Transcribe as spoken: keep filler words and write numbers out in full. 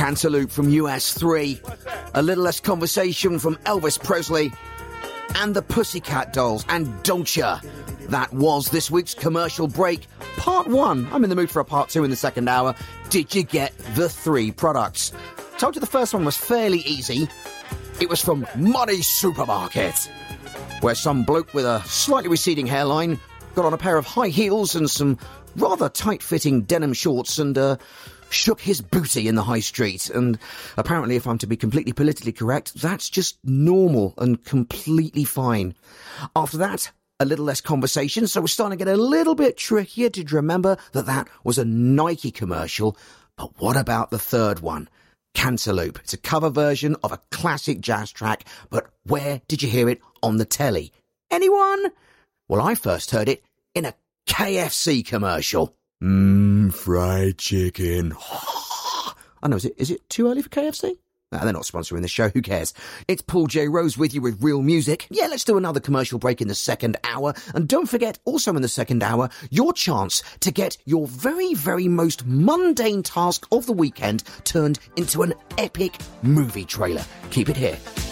Cantaloupe from U S three, A Little Less Conversation from Elvis Presley, and the Pussycat Dolls and Dolce. That was this week's commercial break, part one. I'm in the mood for a part two in the second hour. Did you get the three products? Told you the first one was fairly easy. It was from Muddy Supermarket, where some bloke with a slightly receding hairline got on a pair of high heels and some rather tight-fitting denim shorts and uh, shook his booty in the high street. And apparently, if I'm to be completely politically correct, that's just normal and completely fine. After that, a little less conversation, so we're starting to get a little bit trickier to remember that that was a Nike commercial. But what about the third one? Cantaloupe. It's a cover version of a classic jazz track, but where did you hear it on the telly? Anyone? Well, I first heard it in a K F C commercial. Mmm, fried chicken. I know, is it, is it too early for K F C? Nah, they're not sponsoring the show, who cares? It's Paul J. Rose with you with real music. Yeah, let's do another commercial break in the second hour. And don't forget, also in the second hour, your chance to get your very, very most mundane task of the weekend turned into an epic movie trailer. Keep it here.